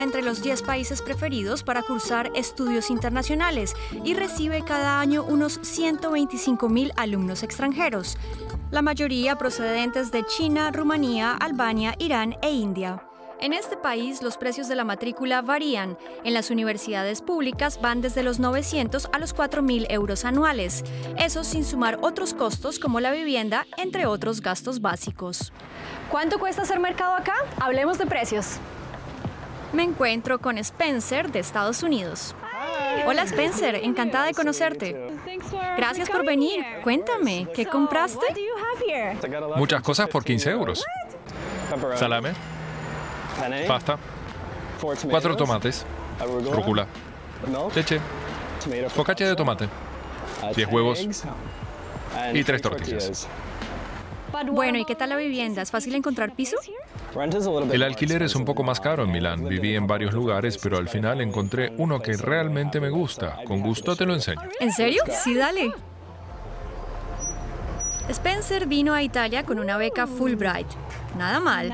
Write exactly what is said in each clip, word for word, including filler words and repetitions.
entre los diez países preferidos para cursar estudios internacionales y recibe cada año unos ciento veinticinco mil alumnos extranjeros, la mayoría procedentes de China, Rumanía, Albania, Irán e India. En este país, los precios de la matrícula varían. En las universidades públicas van desde los novecientos a los cuatro mil euros anuales. Eso sin sumar otros costos como la vivienda, entre otros gastos básicos. ¿Cuánto cuesta hacer mercado acá? Hablemos de precios. Me encuentro con Spencer de Estados Unidos. Hola Spencer, encantada de conocerte. Gracias por venir. Cuéntame, ¿qué compraste? Muchas cosas por quince euros. Salame, pasta, cuatro tomates, rúcula, leche, focaccia de tomate, diez huevos y tres tortillas. Bueno, ¿y qué tal la vivienda? ¿Es fácil encontrar piso? El alquiler es un poco más caro en Milán. Viví en varios lugares, pero al final encontré uno que realmente me gusta. Con gusto te lo enseño. ¿En serio? Sí, dale. Spencer vino a Italia con una beca Fulbright. Nada mal.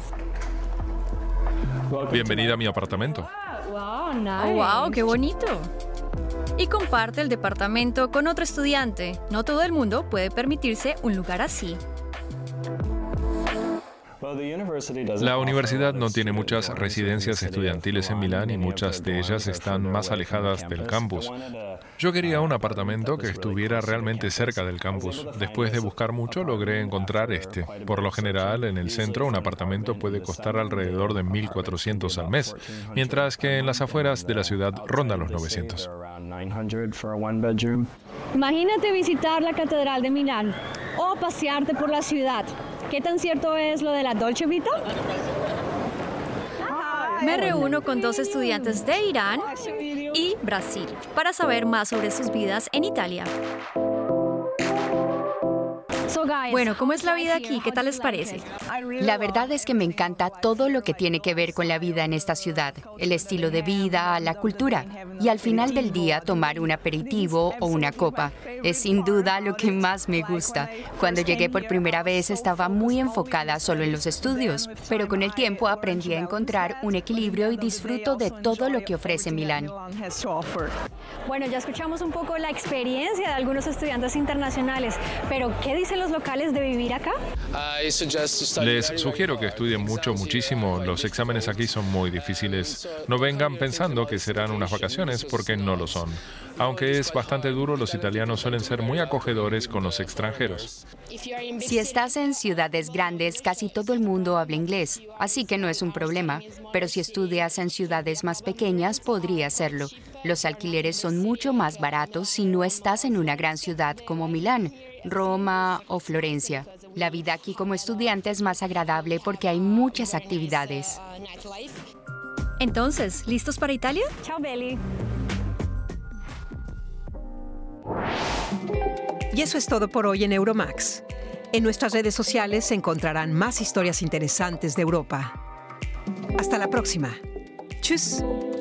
Bienvenida a mi apartamento. Oh, wow, qué bonito. Y comparte el departamento con otro estudiante. No todo el mundo puede permitirse un lugar así. La universidad no tiene muchas residencias estudiantiles en Milán y muchas de ellas están más alejadas del campus. Yo quería un apartamento que estuviera realmente cerca del campus. Después de buscar mucho, logré encontrar este. Por lo general, en el centro, un apartamento puede costar alrededor de mil cuatrocientos al mes, mientras que en las afueras de la ciudad ronda los novecientos. Imagínate visitar la Catedral de Milán o pasearte por la ciudad. ¿Qué tan cierto es lo de la Dolce Vita? Me reúno con dos estudiantes de Irán y Brasil para saber más sobre sus vidas en Italia. Bueno, ¿cómo es la vida aquí? ¿Qué tal les parece? La verdad es que me encanta todo lo que tiene que ver con la vida en esta ciudad, el estilo de vida, la cultura. Y al final del día, tomar un aperitivo o una copa es sin duda lo que más me gusta. Cuando llegué por primera vez estaba muy enfocada solo en los estudios, pero con el tiempo aprendí a encontrar un equilibrio y disfruto de todo lo que ofrece Milán. Bueno, ya escuchamos un poco la experiencia de algunos estudiantes internacionales, pero ¿qué dicen los locales de vivir acá? Les sugiero que estudien mucho, muchísimo. Los exámenes aquí son muy difíciles. No vengan pensando que serán unas vacaciones, porque no lo son. Aunque es bastante duro, los italianos suelen ser muy acogedores con los extranjeros. Si estás en ciudades grandes, casi todo el mundo habla inglés, así que no es un problema. Pero si estudias en ciudades más pequeñas, podría serlo. Los alquileres son mucho más baratos si no estás en una gran ciudad como Milán, Roma o Florencia. La vida aquí como estudiante es más agradable porque hay muchas actividades. Entonces, ¿listos para Italia? Chao, Beli. Y eso es todo por hoy en Euromax. En nuestras redes sociales encontrarán más historias interesantes de Europa. Hasta la próxima. Tschüss.